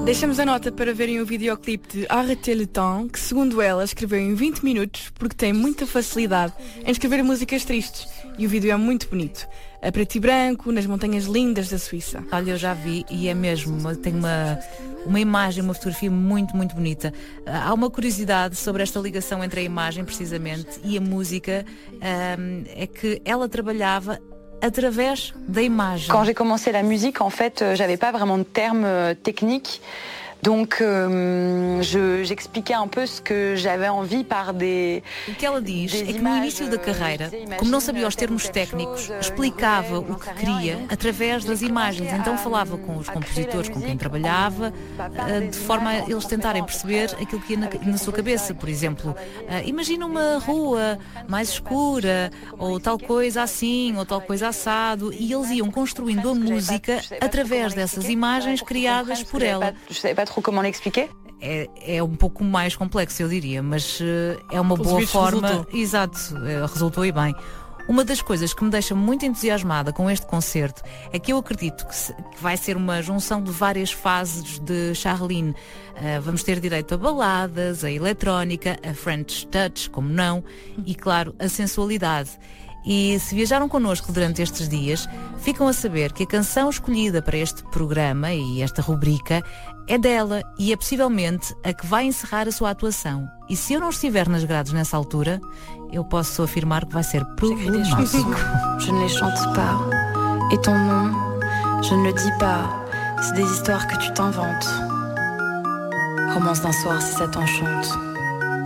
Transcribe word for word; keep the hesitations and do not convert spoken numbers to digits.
Deixamos a nota para verem o videoclipe de Arrêtez le temps, que segundo ela escreveu em vinte minutos porque tem muita facilidade em escrever músicas tristes. E o vídeo é muito bonito. A preto e branco, nas montanhas lindas da Suíça. Olha, eu já vi e é mesmo, tem uma, uma imagem, uma fotografia muito, muito bonita. Há uma curiosidade sobre esta ligação entre a imagem, precisamente, e a música, um, é que ela trabalhava através da imagem. Quand j'ai commencé la musique, en fait, j'avais pas vraiment de termes techniques. Donc, euh, je, j'expliquais un peu ce que j'avais envie par des. O que ela diz é que no início da carreira, como não sabia os termos técnicos, explicava o que queria através das imagens. Então falava com os compositores com quem trabalhava, de forma a eles tentarem perceber aquilo que ia na, na sua cabeça. Por exemplo, imagina uma rua mais escura, ou tal coisa assim, ou tal coisa assado, e eles iam construindo a música através dessas imagens criadas por ela. Como l'expliquer? É, é um pouco mais complexo, eu diria, mas uh, é uma boa forma. Resultou. Exato, uh, resultou e bem. Uma das coisas que me deixa muito entusiasmada com este concerto é que eu acredito que, se, que vai ser uma junção de várias fases de Charlene. Uh, vamos ter direito a baladas, a eletrónica, a French touch, como não, e claro, a sensualidade. E se viajaram connosco durante estes dias, ficam a saber que a canção escolhida para este programa e esta rubrica é dela e é possivelmente a que vai encerrar a sua atuação. E se eu não estiver nas grades nessa altura, eu posso afirmar que vai ser problemático. Je ne les chante pas. Et ton nom, je ne le dis pas. C'est des histoires que tu t'inventes. Romance d'un soir si ça t'enchante.